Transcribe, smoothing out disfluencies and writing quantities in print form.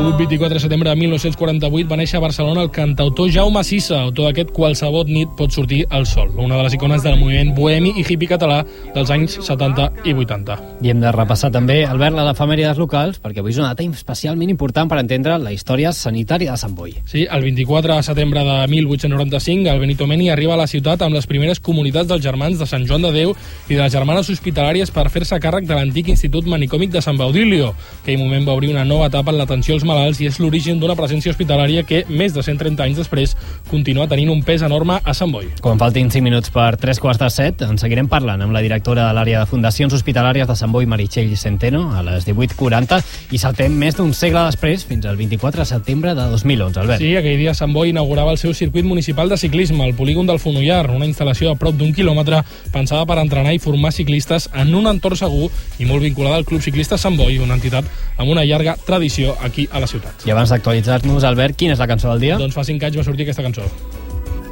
nascut 24 de setembre de 1948, va néixer a Barcelona el cantautor Jaume Sisa, autor d'aquest Qualsevol nit pot sortir el sol, una de les icones del moviment bohemi i hippie català dels anys 70 i 80. I hem de repassar també, Albert, les efemèrides locals, perquè avui és una data especialment important per entendre la història sanitària de Sant Boi. Sí, el 24 de setembre de 1895, el Benito Meni arriba a la ciutat amb les primeres comunitats dels germans de Sant Joan de Déu i de les germanes hospitalàries per fer-se càrrec de l'antic Institut Manicòmic de Sant Baudilio. Aquell moment va obrir una nova etapa en l'atenció als malalts i és l'origen d'una presència hospitalària que, més de 130 anys després, continua tenint un pes enorme a Sant Boi. Quan faltin 5 minuts per 3:45, en seguirem parlant amb la directora de l'àrea de Fundacions Hospitalàries de Sant Boi, Meritxell Centeno, a les 18:40, i saltem més d'un segle després, fins al 24 de setembre de 2011, Albert. Sí, aquell dia Sant Boi inaugurava el seu circuit municipal de ciclisme, el polígon del Fonollar, una instal·lació a prop d'1 quilòmetre pensada per entrenar i formar ciclistes en un entorn segur i molt vinculada al Club Ciclista Sant Boi, una entitat amb una llarga tradició aquí a la ciutat. I abans d'actualitzar-nos, Albert, quina és la cançó del dia? Doncs fa 5 anys va sortir aquesta cançó.